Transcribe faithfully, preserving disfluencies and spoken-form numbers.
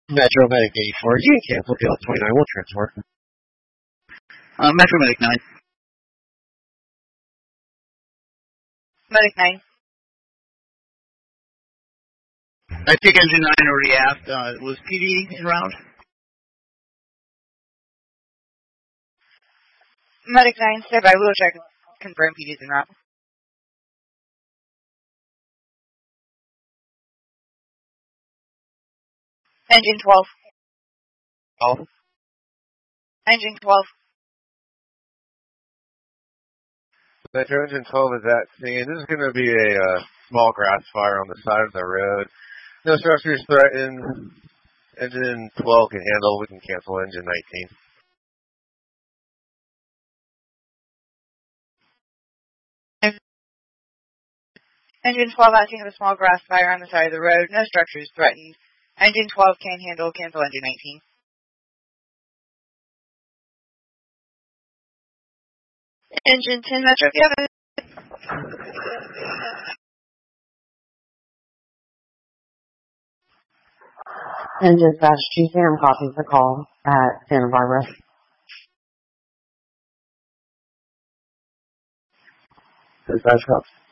Metro Medic eighty-four, you can cancel Field twenty-nine, we'll transport. Uh, Metro Medic nine. Medic nine. I think Engine nine already asked, uh, was P D in route? Medic nine, step by, we'll check, confirm P D's in route. Engine twelve. Oh. Engine twelve. Metro Engine twelve is at scene. This is going to be a uh, small grass fire on the side of the road. No structures threatened. Engine twelve can handle. We can cancel engine nineteen. Engine twelve acting of a small grass fire on the side of the road. No structures threatened. Engine twelve can handle. Cancel engine nineteen. Engine ten, Metro, if you have it. Engine Dash G C M copies the call at Santa Barbara. Dispatch cops.